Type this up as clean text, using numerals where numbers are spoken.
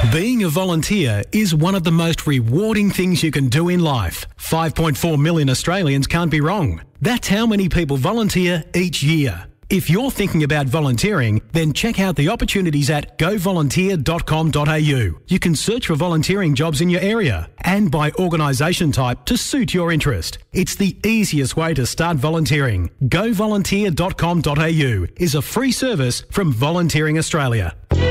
Being a volunteer is one of the most rewarding things you can do in life. 5.4 million Australians can't be wrong. That's how many people volunteer each year. If you're thinking about volunteering, then check out the opportunities at govolunteer.com.au. You can search for volunteering jobs in your area and by organisation type to suit your interest. It's the easiest way to start volunteering. Govolunteer.com.au is a free service from Volunteering Australia.